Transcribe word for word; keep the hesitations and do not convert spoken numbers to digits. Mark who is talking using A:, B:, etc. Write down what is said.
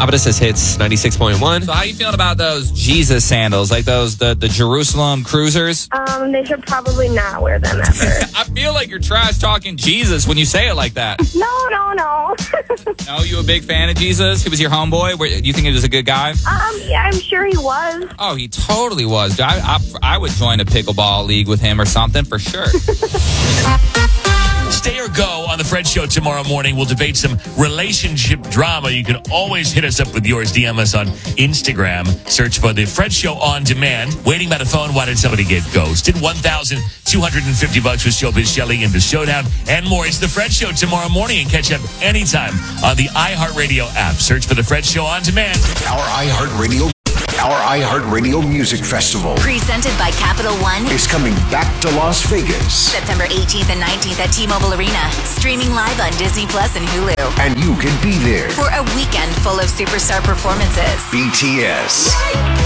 A: Abadis's Hits ninety-six point one.
B: So how you feeling about those Jesus sandals, like those, the, the Jerusalem cruisers?
C: Um, they should probably not wear them ever.
B: I feel like you're trash talking Jesus when you say it like that.
C: No, no, no.
B: No, you a big fan of Jesus? He was your homeboy? Where, do you think he was a good guy?
C: um, yeah, I'm sure he was.
B: Oh, he totally was. I, I, I would join a pickleball league with him or something for sure.
D: Stay or go on The Fred Show tomorrow morning. We'll debate some relationship drama. You can always hit us up with yours. D M us on Instagram. Search for The Fred Show on demand. Waiting by the phone. Why did somebody get ghosted? one thousand two hundred fifty bucks with Showbiz Shelley in the Showdown and more. It's The Fred Show tomorrow morning, and catch up anytime on the iHeartRadio app. Search for The Fred Show on demand.
E: Our iHeartRadio Our iHeartRadio Music Festival
F: Presented by Capital One
E: is coming back to Las Vegas.
F: September eighteenth and nineteenth at T-Mobile Arena. Streaming live on Disney Plus and Hulu.
E: And you can be there.
F: For a weekend full of superstar performances.
E: B T S.